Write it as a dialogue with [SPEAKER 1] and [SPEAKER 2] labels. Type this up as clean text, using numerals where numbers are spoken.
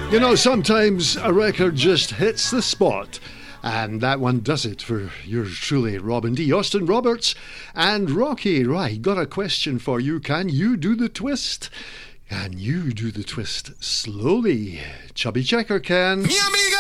[SPEAKER 1] You know, sometimes a record just hits the spot. And that one does it for yours truly, Robin D. Austin Roberts and Rocky. Right, got a question for you. Can you do the twist? Can you do the twist slowly? Chubby Checker can.
[SPEAKER 2] Mi amiga